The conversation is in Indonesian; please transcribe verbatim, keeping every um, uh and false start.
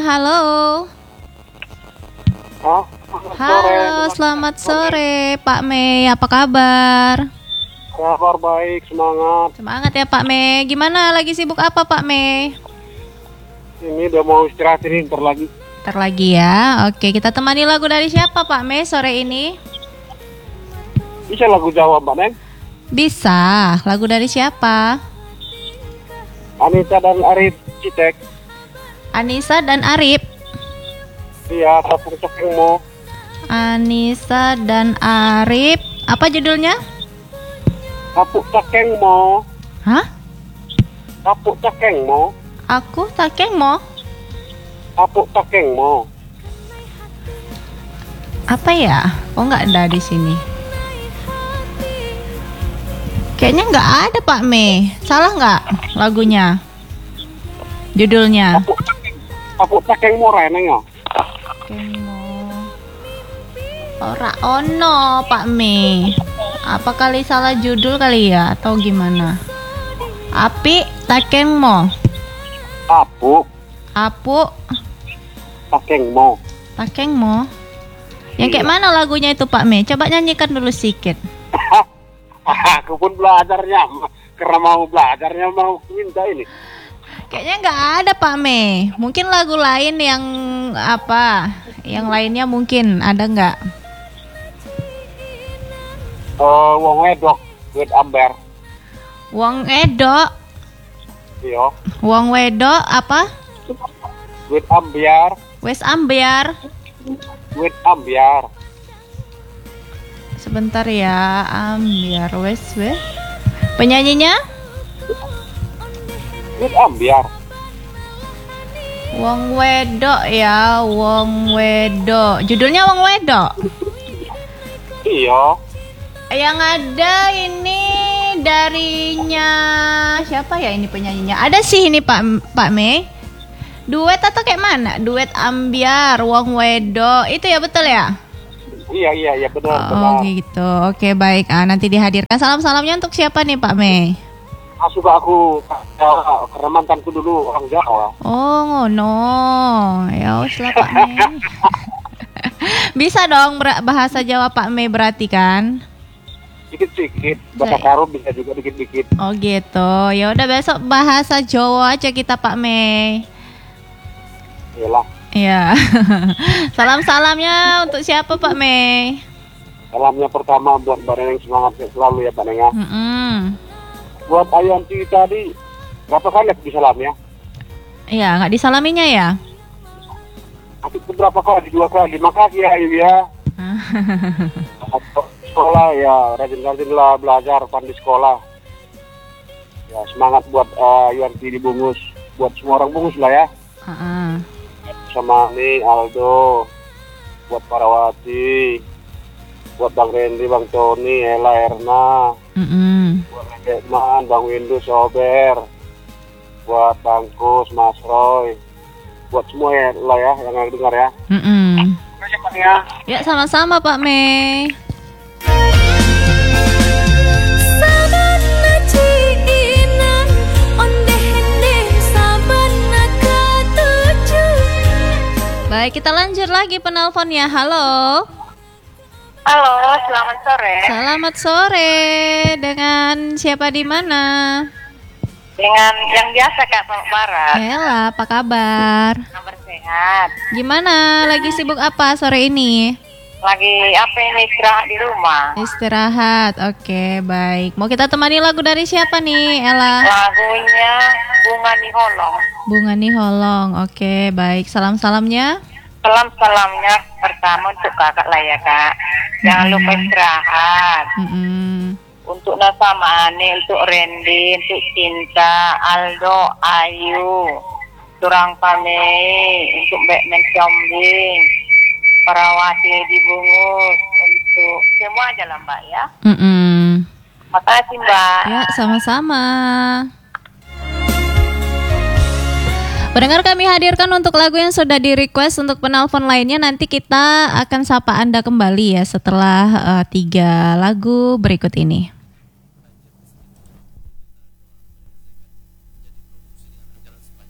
Halo. Oh, Halo, selamat sore Pak Mei. Apa kabar? Kabar baik, semangat. Semangat ya Pak Mei. Gimana, lagi sibuk apa Pak Mei? Ini udah mau istirahat ini, ntar lagi. Ntar lagi ya. Oke, kita temani lagu dari siapa Pak Mei sore ini? Bisa lagu Jawa, Mbak Neng? Bisa. Lagu dari siapa? Anita dan Arif Citek. Anissa dan Arif. Iya, Sapung Cekengmo. Anissa dan Arif. Apa judulnya? Sapuk Cekengmo. Hah? Sapuk Cekengmo. Aku takeng mo. Sapuk Cekengmo. Apa ya? Oh, nggak ada di sini. Kayaknya nggak ada Pak Mei. Salah nggak lagunya? Judulnya? Sapuk Cekeng. Sapuk Cekengmo Reneng ya. Kemo. Ora ono Pak Mei. Apa kali salah judul kali ya atau gimana? Api takengmo. Sapuk Apu Cekengmo. takengmo. Yang kayak mana lagunya itu Pak Mei? Coba nyanyikan dulu sedikit. Aku pun belajarnya, karena mau belajarnya mau minta ini. Kayaknya nggak ada Pak Mei. Mungkin lagu lain yang apa? Yang lainnya mungkin ada nggak? Oh, wong wedok, duit amber. Wong Edo, Iya, Wong Wedo apa? duit ambiar, Wes ambiar. duit ambiar. Sebentar ya, ambiar wes we. Penyanyinya? Duit ambiar. Wong Wedo ya, Wong Wedo. Judulnya Wong Wedo. Iya. Yang ada ini darinya siapa ya ini penyanyinya? Ada sih ini Pak Pak Mei. Duet atau kayak mana? Duet ambiar, Wong Wedo. Itu ya betul ya? Iya iya iya benar Oh benar. gitu. Oke baik. Ah, nanti dihadirkan. Salam-salamnya untuk siapa nih Pak Mei? Ah, suka aku Jawa, karena mantanku dulu orang Jawa. Oh no. Ya wes lah Pak Mei. Bisa dong ber- bahasa Jawa Pak Mei berarti kan? Dikit-dikit, bahasa Baik. Karo bisa juga dikit-dikit. Oh gitu. Ya udah besok bahasa Jawa aja kita Pak Mei. Iyalah. Iya. Salam-salamnya untuk siapa Pak Mei? Salamnya pertama buat Mbak Neneng, semangat selalu ya Mbak Neneng. Mm-mm. Buat Ayanti tadi, berapa kali aku disalamnya? Iya, nggak disalaminya ya? Aku berapa kali? Dua kali. Makasih ya Ayu ya. Sekolah ya, rajin-rajin lah belajar pandai sekolah. Ya semangat buat uh, Yanti di Bungus, buat semua orang Bungus lah ya. Uh-uh. Sama nih Aldo, buat Parawati, buat Bang Randy, Bang Tony, Ella, Erna, Mm-mm. buat Dekman, Bang Windu, Sober, buat Bang Kus, Mas Roy, buat semua ya lah ya yang ada dengar ya. Mm-mm. Terima kasih Pak ya. Ya sama-sama Pak Mei. Baik, kita lanjut lagi penelponnya. Halo. Halo, selamat sore. Selamat sore. Dengan siapa di mana? Dengan yang biasa Kak Pak Barat. Ella, apa kabar? Kabar sehat. Gimana? Lagi sibuk apa sore ini? Lagi apa ini istirahat di rumah. Istirahat. Oke, baik. Mau kita temani lagu dari siapa nih, Ella? Lagunya Bunga Niholong. Bunga Niholong. Oke, baik. Salam-salamnya. Salam-salamnya pertama untuk kakak lah ya Kak. Jangan Mm-mm. lupa istirahat. Mm-mm. Untuk Nasama Ani, untuk Randy, untuk Cinta, Aldo, Ayu, Turang Pamei, untuk Batman Combing, Parawati di Bungus, untuk semua aja lah Mbak ya. Mm-mm. Makasih Mbak. Ya, sama-sama. Pendengar, kami hadirkan untuk lagu yang sudah di-request untuk penelpon lainnya. Nanti kita akan sapa Anda kembali ya setelah uh, tiga lagu berikut ini.